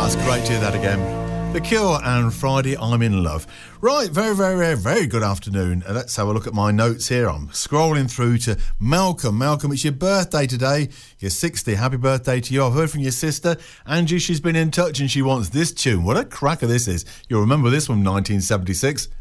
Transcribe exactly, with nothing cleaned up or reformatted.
That's great to hear that again. The Cure and Friday I'm in Love. Right, very, very, very, very good afternoon. Uh, let's have a look at my notes here. I'm scrolling through to Malcolm. Malcolm, it's your birthday today. You're sixty. Happy birthday to you. I've heard from your sister, Angie. She's been in touch and she wants this tune. What a cracker this is. You'll remember this from nineteen seventy-six.